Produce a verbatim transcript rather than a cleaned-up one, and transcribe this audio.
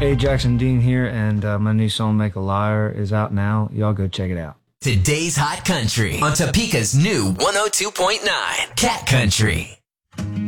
Hey, Jackson Dean here, and uh, my new song, Make a Liar, is out now. Y'all go check it out. Today's Hot Country on Topeka's new one oh two point nine Cat Country.